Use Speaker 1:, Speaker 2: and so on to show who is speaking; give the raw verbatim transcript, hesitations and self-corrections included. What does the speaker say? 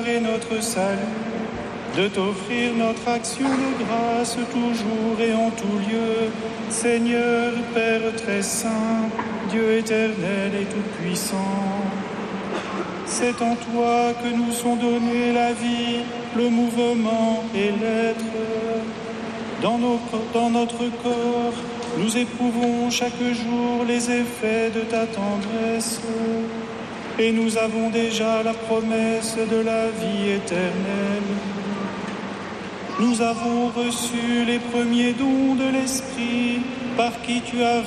Speaker 1: et notre salut, de t'offrir notre action de grâce toujours et en tout lieu. Seigneur, Père très saint, Dieu éternel et tout-puissant, c'est en toi que nous sont donnés la vie, le mouvement et l'être. Dans, nos, dans notre corps, nous éprouvons chaque jour les effets de ta tendresse, et nous avons déjà la promesse de la vie éternelle. Nous avons reçu les premiers dons de l'Esprit, par qui tu as